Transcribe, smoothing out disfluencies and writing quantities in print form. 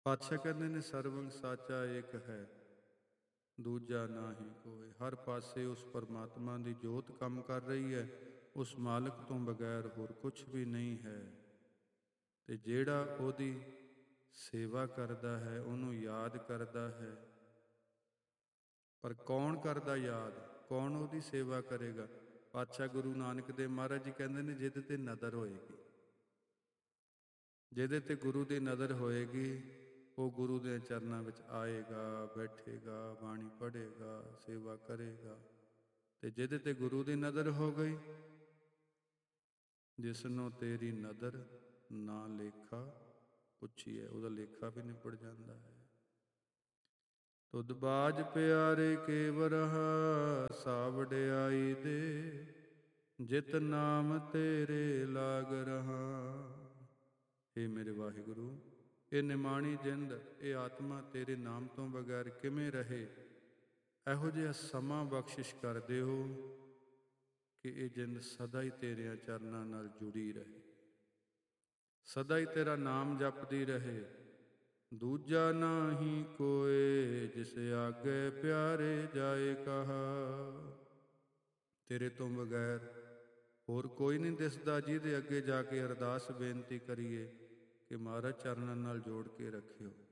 ਪਾਤਸ਼ਾਹ ਕਹਿੰਦੇ ਨੇ ਸਰਵੰ ਸਾਚਾ ਏਕ ਹੈ, ਦੂਜਾ ਨਾਹੀ ਕੋਇ। ਹਰ ਪਾਸੇ ਉਸ ਪਰਮਾਤਮਾ ਦੀ ਜੋਤ ਕੰਮ ਕਰ ਰਹੀ ਹੈ, ਉਸ ਮਾਲਕ ਤੋਂ ਬਗੈਰ ਹੋਰ ਕੁਝ ਵੀ ਨਹੀਂ ਹੈ। ਤੇ ਜਿਹੜਾ ਉਹਦੀ ਸੇਵਾ ਕਰਦਾ ਹੈ, ਉਹਨੂੰ ਯਾਦ ਕਰਦਾ ਹੈ, ਪਰ ਕੌਣ ਕਰਦਾ ਯਾਦ, ਕੌਣ ਉਹਦੀ ਸੇਵਾ ਕਰੇਗਾ? ਪਾਤਸ਼ਾਹ ਗੁਰੂ ਨਾਨਕ ਦੇਵ ਮਹਾਰਾਜ ਜੀ ਕਹਿੰਦੇ ਨੇ ਜਿਹਦੇ ਤੇ ਨਜ਼ਰ ਹੋਏਗੀ, ਜਿਹਦੇ ਤੇ ਗੁਰੂ ਦੀ ਨਜ਼ਰ ਹੋਏਗੀ, ਉਹ ਗੁਰੂ ਦੇ ਚਰਨਾਂ ਵਿੱਚ ਆਏਗਾ, ਬੈਠੇਗਾ, ਬਾਣੀ ਪੜ੍ਹੇਗਾ, ਸੇਵਾ ਕਰੇਗਾ। ਤੇ ਜਿਹਦੇ ਤੇ ਗੁਰੂ ਦੀ ਨਜ਼ਰ ਹੋ ਗਈ, ਜਿਸਨੂੰ ਤੇਰੀ ਨਜ਼ਰ ਨਾ ਲੇਖਾ ਪੁੱਛੀਏ, ਉਹਦਾ ਲੇਖਾ ਵੀ ਨਿਬੜ ਜਾਂਦਾ ਹੈ। ਤੁਧ ਬਾਜ ਪਿਆਰੇ ਕੇਵਰਹ ਸਾ ਵਡਿਆਈ ਦੇ, ਜਿਤ ਨਾਮ ਤੇਰੇ ਲਾਗ ਰਹਾ। ਹੇ ਮੇਰੇ ਵਾਹਿਗੁਰੂ, ਇਹ ਨਿਮਾਣੀ ਜਿੰਦ, ਇਹ ਆਤਮਾ ਤੇਰੇ ਨਾਮ ਤੋਂ ਬਗੈਰ ਕਿਵੇਂ ਰਹੇ? ਇਹੋ ਜਿਹਾ ਸਮਾਂ ਬਖਸ਼ਿਸ਼ ਕਰ ਦਿਓ ਕਿ ਇਹ ਜਿੰਦ ਸਦਾ ਹੀ ਤੇਰਿਆਂ ਚਰਨਾਂ ਨਾਲ ਜੁੜੀ ਰਹੇ, ਸਦਾ ਹੀ ਤੇਰਾ ਨਾਮ ਜਪਦੀ ਰਹੇ। ਦੂਜਾ ਨਾਹੀ ਕੋਇ, ਜਿਸ ਆਗੇ ਪਿਆਰੇ ਜਾਏ ਕਹਾ। ਤੇਰੇ ਤੋਂ ਬਗੈਰ ਹੋਰ ਕੋਈ ਨਹੀਂ ਦਿਸਦਾ ਜਿਹਦੇ ਅੱਗੇ ਜਾ ਕੇ ਅਰਦਾਸ ਬੇਨਤੀ ਕਰੀਏ ਕਿ ਮਹਾਰਾਜ ਚਰਨਾਂ ਨਾਲ ਜੋੜ ਕੇ ਰੱਖਿਓ।